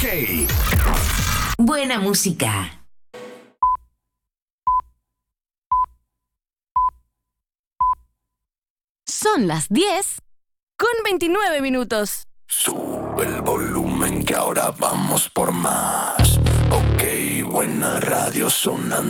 Ok. Buena música. Son las 10:29. Sube el volumen que ahora vamos por más. Ok, buena radio sonando.